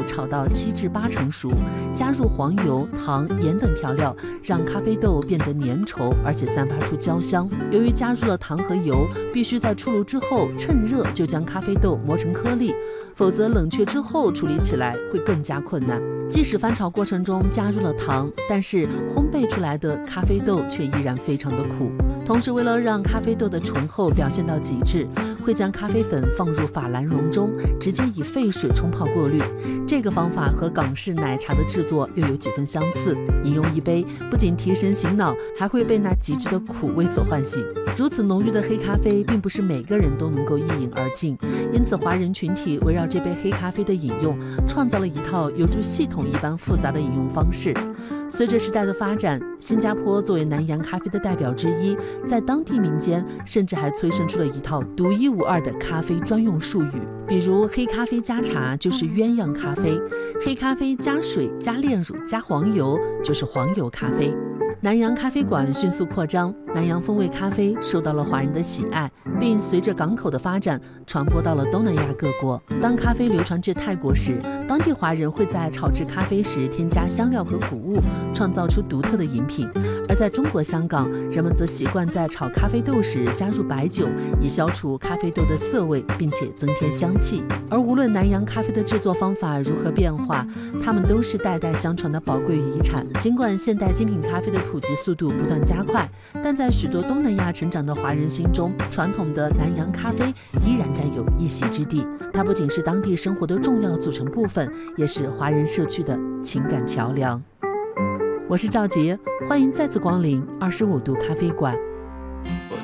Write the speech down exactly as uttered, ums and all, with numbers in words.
炒到七至八成熟，加入黄油、糖、盐等调料，让咖啡豆变得粘稠，而且散发出焦香。由于加入了糖和油，必须在出炉之后趁热就将咖啡豆磨成颗粒，否则冷却之后处理起来会更加困难。即使翻炒过程中加入了糖，但是烘焙出来的咖啡豆却依然非常的苦。同时，为了让咖啡豆的醇厚表现到极致，会将咖啡粉放入法兰绒中，直接以沸水冲泡过滤。这个方法和港式奶茶的制作又有几分相似。饮用一杯，不仅提神醒脑，还会被那极致的苦味所唤醒。如此浓郁的黑咖啡，并不是每个人都能够一饮而尽，因此华人群体围绕这杯黑咖啡的饮用，创造了一套有如系统一般复杂的饮用方式。随着时代的发展，新加坡作为南洋咖啡的代表之一，在当地民间甚至还催生出了一套独一无二的咖啡专用术语，比如黑咖啡加茶就是鸳鸯咖啡，黑咖啡加水加炼乳加黄油就是黄油咖啡。南洋咖啡馆迅速扩张，南洋风味咖啡受到了华人的喜爱，并随着港口的发展传播到了东南亚各国。当咖啡流传至泰国时，当地华人会在炒制咖啡时添加香料和谷物，创造出独特的饮品。而在中国香港，人们则习惯在炒咖啡豆时加入白酒，以消除咖啡豆的涩味，并且增添香气。而无论南洋咖啡的制作方法如何变化，它们都是代代相传的宝贵遗产。尽管现代精品咖啡的普及速度不断加快，但在许多东南亚成长的华人心中，传统的南洋咖啡依然占有一席之地。它不仅是当地生活的重要组成部分，也是华人社区的情感桥梁。我是赵杰，欢迎再次光临二十五度咖啡馆。